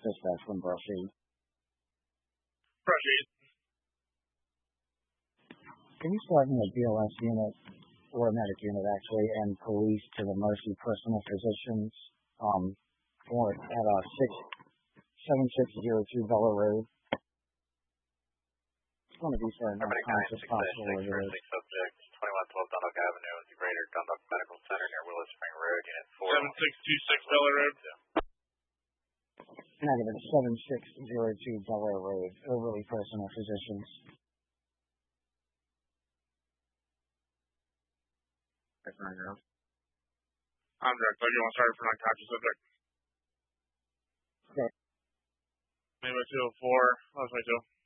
dispatch from Brushie. Brushie. Can you start in the BLS unit, or medic unit actually, and police to the Mercy Personal Physicians at 7602 Bella Road? It's going to be for an unconscious possible regular. Subject 2112 Dundalk Avenue, the Greater Dundalk Medical Center near Willow Spring Road, Unit 4. 7626 Bella Road. Negative 7602 Bella Road, Overly Personal Physicians. I'm direct. You want to start for an unconscious subject? Okay. Maybe 204. That was my 2.